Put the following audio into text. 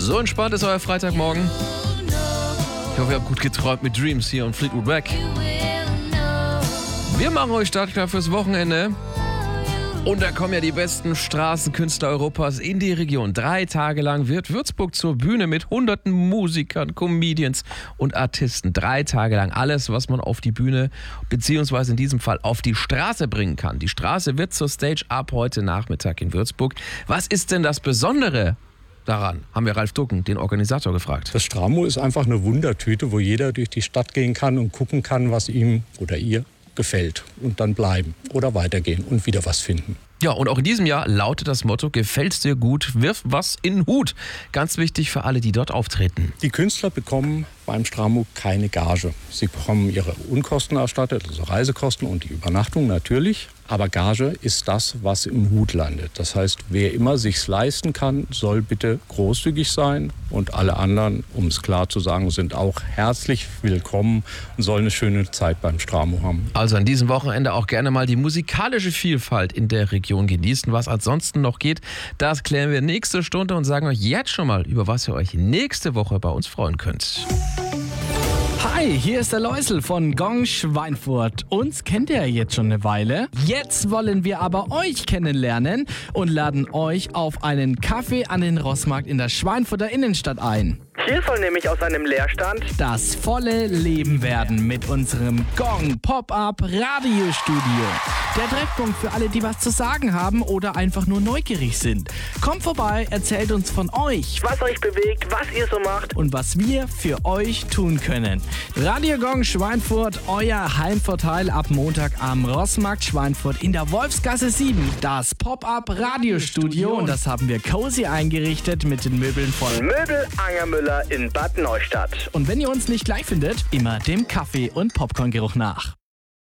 So entspannt ist euer Freitagmorgen. Ich hoffe, ihr habt gut geträumt mit Dreams hier und Fleetwood Mac. Wir machen euch startklar fürs Wochenende. Und da kommen ja die besten Straßenkünstler Europas in die Region. 3 Tage lang wird Würzburg zur Bühne mit hunderten Musikern, Comedians und Artisten. 3 Tage lang alles, was man auf die Bühne beziehungsweise in diesem Fall auf die Straße bringen kann. Die Straße wird zur Stage ab heute Nachmittag in Würzburg. Was ist denn das Besondere daran? Haben wir Ralf Ducken, den Organisator, gefragt. Das Stramo ist einfach eine Wundertüte, wo jeder durch die Stadt gehen kann und gucken kann, was ihm oder ihr gefällt und dann bleiben oder weitergehen und wieder was finden. Ja, und auch in diesem Jahr lautet das Motto: Gefällt's dir gut, wirf was in den Hut. Ganz wichtig für alle, die dort auftreten. Die Künstler bekommen beim Stramo keine Gage. Sie bekommen ihre Unkosten erstattet, also Reisekosten und die Übernachtung natürlich. Aber Gage ist das, was im Hut landet. Das heißt, wer immer sich's leisten kann, soll bitte großzügig sein. Und alle anderen, um es klar zu sagen, sind auch herzlich willkommen und sollen eine schöne Zeit beim Stramo haben. Also an diesem Wochenende auch gerne mal die musikalische Vielfalt in der Region genießen. Was ansonsten noch geht, das klären wir nächste Stunde und sagen euch jetzt schon mal, über was ihr euch nächste Woche bei uns freuen könnt. Hi, hier ist der Läusel von Gong Schweinfurt. Uns kennt ihr jetzt schon eine Weile. Jetzt wollen wir aber euch kennenlernen und laden euch auf einen Kaffee an den Rossmarkt in der Schweinfurter Innenstadt ein. Hier soll nämlich aus einem Leerstand Das volle Leben werden mit unserem Gong Pop-Up Radiostudio. Der Treffpunkt für alle, die was zu sagen haben oder einfach nur neugierig sind. Kommt vorbei, erzählt uns von euch was euch bewegt, was ihr so macht. und was wir für euch tun können. Radio Gong Schweinfurt, euer Heimvorteil ab Montag am Rossmarkt Schweinfurt in der Wolfsgasse 7. Das Pop-Up Radiostudio, und das haben wir cozy eingerichtet mit den Möbeln von Möbel Angermüller in Bad Neustadt. Und wenn ihr uns nicht gleich findet, immer dem Kaffee- und Popcorngeruch nach.